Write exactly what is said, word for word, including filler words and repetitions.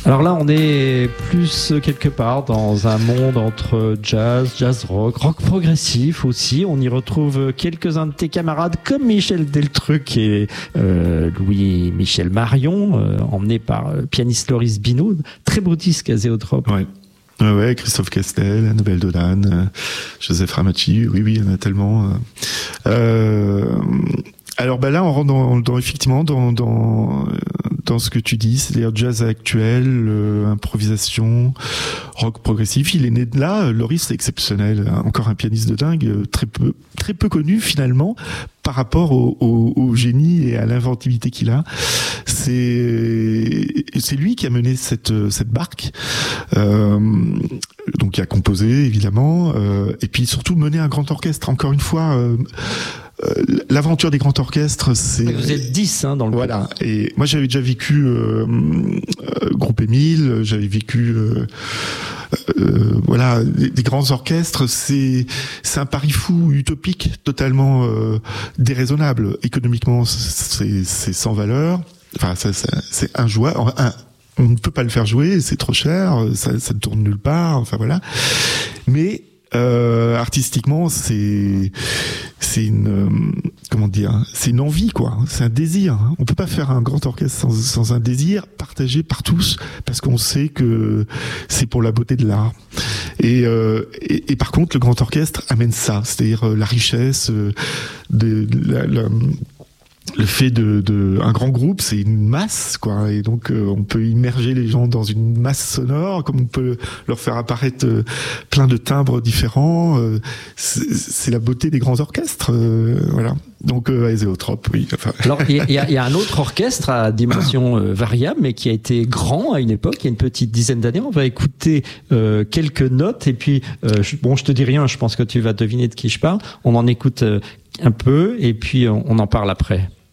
Alors là, on est plus quelque part dans un monde entre jazz, jazz rock, rock progressif aussi. On y retrouve quelques-uns de tes camarades comme Michel Deltruc et euh, Louis-Michel Marion, euh, emmené par euh, pianiste Loris Binoud. Très beau disque à Zéotrope. Ouais. Ouais, ouais, Christophe Castel, Annabelle Dodan, euh, Joseph Ramacci, oui, oui, il y en a tellement. Euh, euh, alors, bah là, on rentre dans, dans effectivement dans, dans, dans ce que tu dis, c'est-à-dire jazz actuel, euh, improvisation, rock progressif. Il est né de là. Loris, c'est exceptionnel. Encore un pianiste de dingue, très peu, très peu connu finalement par rapport au, au, au génie et à l'inventivité qu'il a. C'est, c'est lui qui a mené cette, cette barque. Euh, donc, qui a composé évidemment, euh, et puis surtout mené un grand orchestre. Encore une fois. Euh, Euh, l'aventure des grands orchestres, c'est... Vous êtes dix hein, dans le Voilà. groupe. Et moi, j'avais déjà vécu euh, euh, Groupe Émile, j'avais vécu... Euh, euh, voilà, des, des grands orchestres, c'est c'est un pari fou, utopique, totalement euh, déraisonnable. Économiquement, c'est c'est sans valeur. Enfin, ça, ça, c'est injouable. Un, on ne peut pas le faire jouer, c'est trop cher, ça, ça ne tourne nulle part. Enfin voilà. Mais Euh, artistiquement, c'est c'est une euh, comment dire, c'est une envie quoi, c'est un désir. On peut pas faire un grand orchestre sans, sans un désir partagé par tous, parce qu'on sait que c'est pour la beauté de l'art. Et, euh, et, et par contre, le grand orchestre amène ça, c'est-à-dire euh, la richesse, euh, de, de la, la le fait de, de un grand groupe, c'est une masse quoi, et donc euh, on peut immerger les gens dans une masse sonore, comme on peut leur faire apparaître euh, plein de timbres différents. Euh, c'est, c'est la beauté des grands orchestres, euh, voilà. Donc euh, Zéotrope, oui. Enfin. Alors il y, y, y a un autre orchestre à dimension euh, variable, mais qui a été grand à une époque, il y a une petite dizaine d'années. On va écouter euh, quelques notes, et puis euh, je, bon, je te dis rien, je pense que tu vas deviner de qui je parle. On en écoute euh, un peu, et puis on, on en parle après.